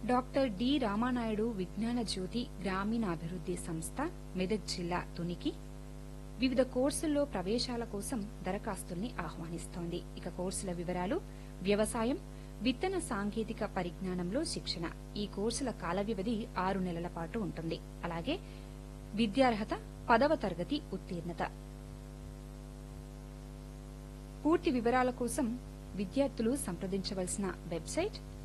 Doctor D Ramanaidu విజ్ఞాన జ్యోతి గ్రామీణాభివృద్ది సంస్థ మెదక్ జిల్లా తునికి వివిధ కోర్సుల్లో ప్రవేశాల కోసం దరఖాస్తుల్ని ఆహ్వానిస్తోంది. ఇక కోర్సుల వివరాలు: వ్యవసాయం, విత్తన సాంకేతిక పరిజ్ఞానంలో శిక్షణ. ఈ కోర్సుల కాల వ్యవధి 6 నెలల పాటు ఉంటుంది. అలాగే విద్యార్హత 10వ తరగతి ఉత్తీర్ణత. పూర్తి వివరాల కోసం విద్యార్థులు సంప్రదించవలసిన వెబ్సైట్